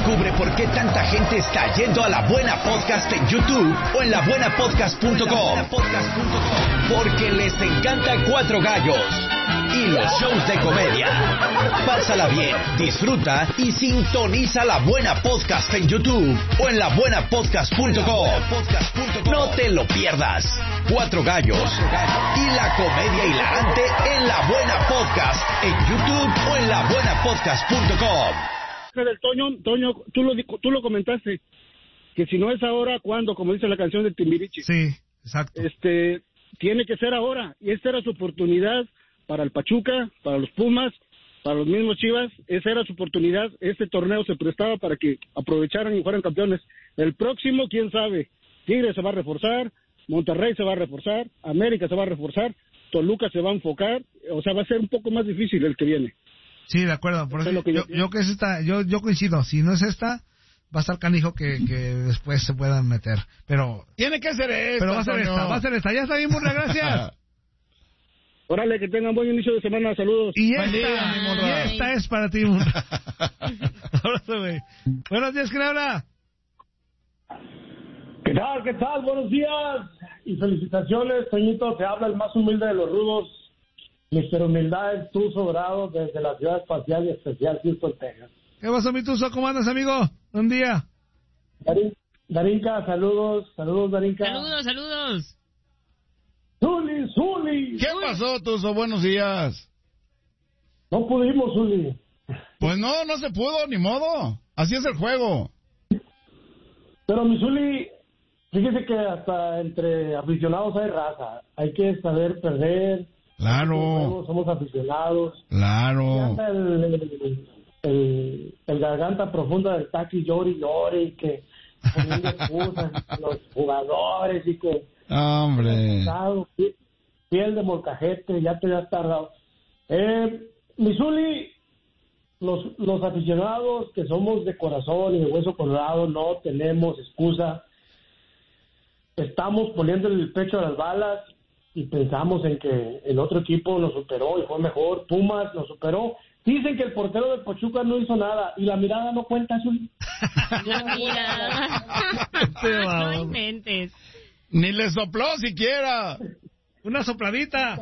Descubre por qué tanta gente está yendo a La Buena Podcast en YouTube o en labuenapodcast.com. Porque les encanta Cuatro Gallos y los shows de comedia. Pásala bien, disfruta y sintoniza La Buena Podcast en YouTube o en labuenapodcast.com. No te lo pierdas. Cuatro Gallos y la comedia hilarante en La Buena Podcast en YouTube o en labuenapodcast.com. Toño, tú lo comentaste, que si no es ahora, ¿cuándo? Como dice la canción de Timbiriche. Sí, exacto. Tiene que ser ahora, y esta era su oportunidad para el Pachuca, para los Pumas, para los mismos Chivas. Esa era su oportunidad. Este torneo se prestaba para que aprovecharan y fueran campeones. El próximo, quién sabe. Tigres se va a reforzar, Monterrey se va a reforzar, América se va a reforzar, Toluca se va a enfocar. O sea, va a ser un poco más difícil el que viene. Sí, de acuerdo. Por eso yo coincido. Si no es esta, va a estar canijo que después se puedan meter. Pero tiene que ser esta. Pero va a ser esta. Ya está bien, Murra, gracias. Órale, que tengan buen inicio de semana. Saludos. Y esta es para ti, Murra. Abrazo, güey. Buenos días, ¿quién habla? ¿Qué tal? Buenos días. Y felicitaciones, Toñito. Te habla el más humilde de los rudos. Mr. Humildad, el Tuzo Dorado, desde la ciudad espacial y especial Houston, Texas. ¿Qué pasó, mi Tuzo? ¿Cómo andas, amigo? Buen día. Darinka, saludos, Darinka. Saludos. Zuli. ¿Qué pasó, Tuzo? Buenos días. No pudimos, Zuli. Pues no se pudo, ni modo. Así es el juego. Pero, mi Zuli, fíjese que hasta entre aficionados hay raza. Hay que saber perder. Claro. Somos aficionados. Claro. Y el garganta profunda del Taqui llore y que poniendo excusas los jugadores y que hombre, piel de molcajete, ya te has tardado. Misuli, los aficionados que somos de corazón y de hueso colorado no tenemos excusa. Estamos poniéndole el pecho a las balas y pensamos en que el otro equipo nos superó y fue mejor. Pumas nos superó. Dicen que el portero del Pachuca no hizo nada y la mirada no cuenta. La mirada. No inventes. Ni le sopló siquiera. Una sopladita.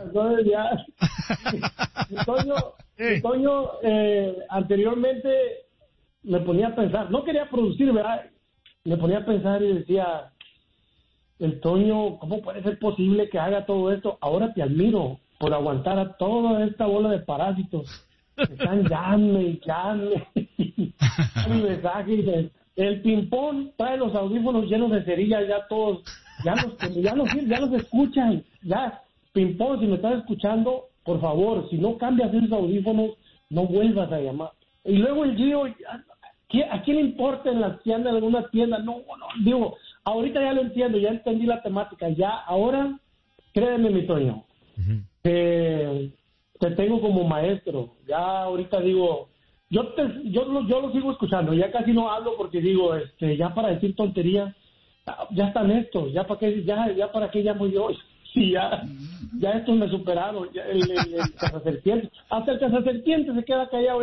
Toño, anteriormente me ponía a pensar, no quería producir, ¿verdad? Me ponía a pensar y decía, el Toño, ¿cómo puede ser posible que haga todo esto? Ahora te admiro por aguantar a toda esta bola de parásitos. Están llame. Mi mensaje, el ping-pong trae los audífonos llenos de cerillas, ya todos, ya los escuchan. Ya, ping-pong, si me estás escuchando, por favor, si no cambias esos audífonos, no vuelvas a llamar. Y luego el Gio, ¿a quién le importa en las tiendas, en alguna tienda? No, digo, ahorita ya lo entiendo, ya entendí la temática, ya, ahora, créeme, mi Toño, te tengo como maestro, ya ahorita digo, yo lo sigo escuchando, ya casi no hablo porque digo, ya para decir tonterías, ya están estos, ya para qué llamo yo, sí, ya estos me superaron, ya el cazaserpiente, hasta el cazaserpiente se queda callado.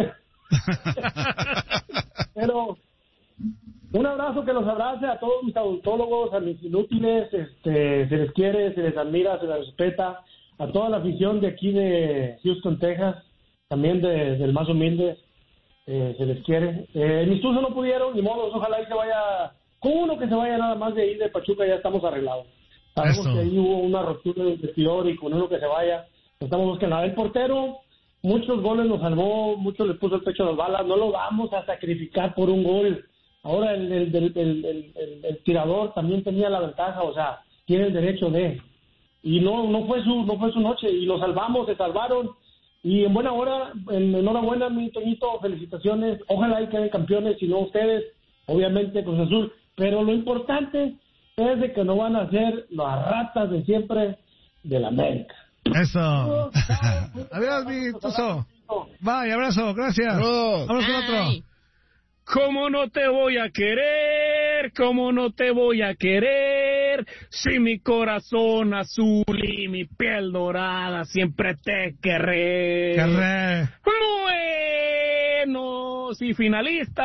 Pero un abrazo que los abrace a todos mis odontólogos, a mis inútiles, se les quiere, se les admira, se les respeta, a toda la afición de aquí de Houston, Texas, también del más humilde, se les quiere. Mis Tuzos no pudieron, ni modo, ojalá y se vaya, con uno que se vaya nada más de ahí de Pachuca, ya estamos arreglados. Sabemos que ahí hubo una ruptura de vestidor y con uno que se vaya, estamos buscando. El portero, muchos goles nos salvó, muchos le puso el pecho a las balas, no lo vamos a sacrificar por un gol. Ahora el tirador también tenía la ventaja, o sea, tiene el derecho de... Y no fue su noche, y lo salvamos, se salvaron, y en buena hora, enhorabuena, mi Toñito, felicitaciones, ojalá y queden campeones, si no ustedes, obviamente Cruz Azul, pero lo importante es de que no van a ser las ratas de siempre de la América. Eso. Adiós, mi Tuzo. Bye, abrazo, gracias. Vamos con otro. ¿Cómo no te voy a querer? ¿Cómo no te voy a querer? Si mi corazón azul y mi piel dorada siempre te querré. Bueno, si finalista